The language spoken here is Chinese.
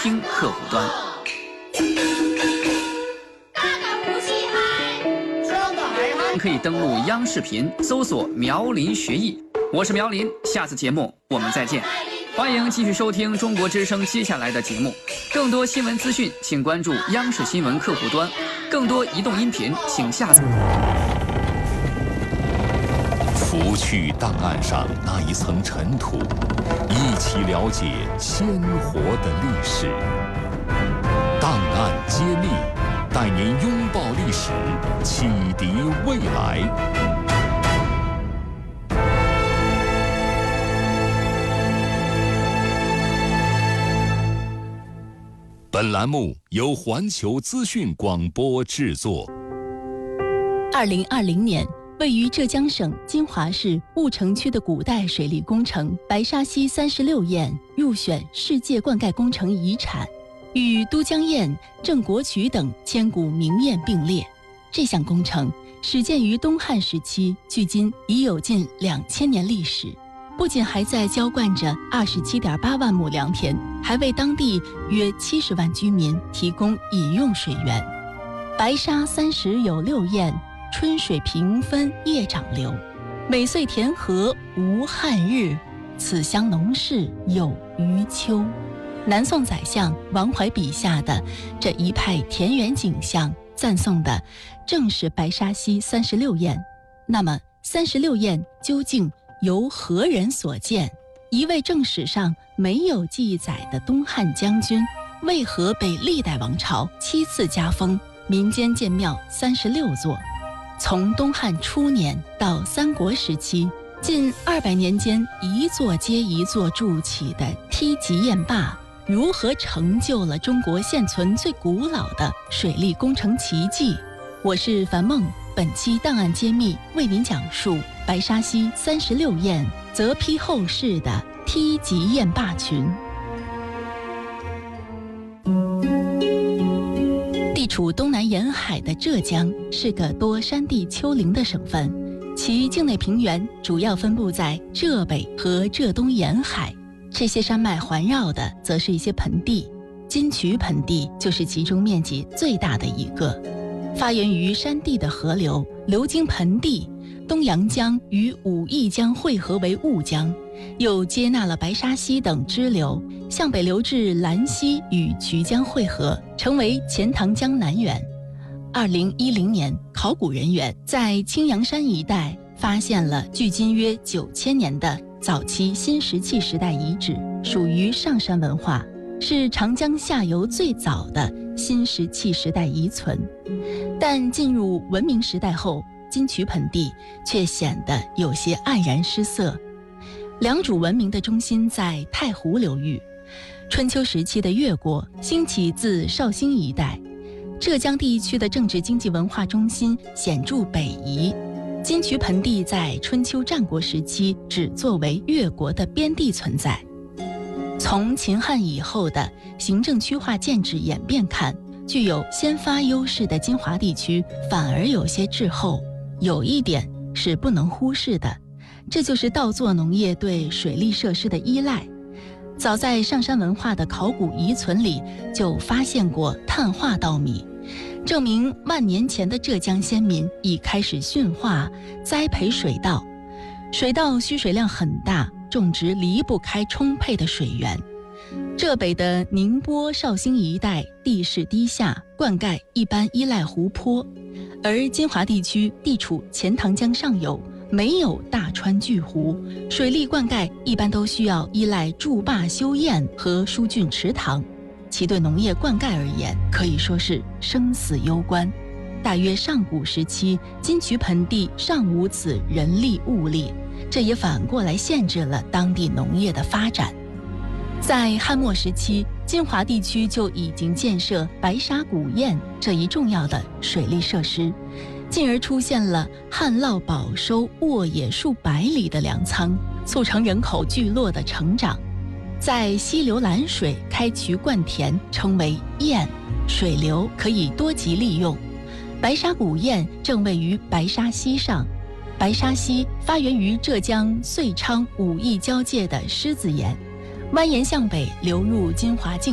听客户端。可以登录央视频搜索苗林学艺，我是苗林，下次节目我们再见。欢迎继续收听中国之声接下来的节目，更多新闻资讯请关注央视新闻客户端，更多移动音频请下载。 拂去档案上那一层尘土，一起了解鲜活的历史。档案揭秘，带您拥抱历史，启迪未来。本栏目由环球资讯广播制作。 2020年，位于浙江省金华市婺城区的古代水利工程白沙溪36堰入选世界灌溉工程遗产，与都江堰、郑国渠等千古名堰并列。这项工程始建于东汉时期，距今已有近2000年历史。不仅还在浇灌着27.8万亩良田，还为当地约70万居民提供饮用水源。白沙30有6堰，春水平分夜长流，每岁田禾无旱日，此乡农事有余秋。南宋宰相王怀笔下的这一派田园景象，赞颂的正是白沙溪36堰。那么36堰究竟由何人所建？一位正史上没有记载的东汉将军，为何被历代王朝7次加封，民间建庙36座？从东汉初年到三国时期，近200年间，一座接一座筑起的梯级堰坝，如何成就了中国现存最古老的水利工程奇迹？我是樊梦，本期档案揭秘为您讲述白沙溪36堰择批后世的梯级堰坝群。地处东南沿海的浙江是个多山地丘陵的省份，其境内平原主要分布在浙北和浙东沿海，这些山脉环绕的则是一些盆地，金渠盆地就是其中面积最大的一个。发源于山地的河流流经盆地，东阳江与武义江汇合为婺江，又接纳了白沙溪等支流，向北流至兰溪与衢江汇合，成为钱塘江南源。2010年，考古人员在青阳山一带发现了距今约9000年的早期新石器时代遗址，属于上山文化，是长江下游最早的新石器时代遗存。但进入文明时代后，金渠盆地却显得有些黯然失色。良渚文明的中心在太湖流域，春秋时期的越国兴起自绍兴一带，浙江地区的政治经济文化中心显著北移。金渠盆地在春秋战国时期只作为越国的边地存在。从秦汉以后的行政区划建制演变看，具有先发优势的金华地区反而有些滞后。有一点是不能忽视的，这就是稻作农业对水利设施的依赖。早在上山文化的考古遗存里就发现过碳化稻米，证明万年前的浙江先民已开始驯化栽培水稻。水稻需水量很大，种植离不开充沛的水源。浙北的宁波、绍兴一带地势低下，灌溉一般依赖湖泊，而金华地区地处钱塘江上游，没有大川巨湖，水利灌溉一般都需要依赖筑坝修堰和疏浚池塘，其对农业灌溉而言可以说是生死攸关。大约上古时期，金渠盆地尚无此人力物力，这也反过来限制了当地农业的发展。在汉末时期，金华地区就已经建设白沙古堰这一重要的水利设施，进而出现了旱涝保收、沃野数百里的粮仓，促成人口聚落的成长。在溪流拦水、开渠灌田，称为堰，水流可以多级利用。白沙古堰正位于白沙溪上，白沙溪发源于浙江遂昌武义交界的狮子岩，蜿蜒向北流入金华境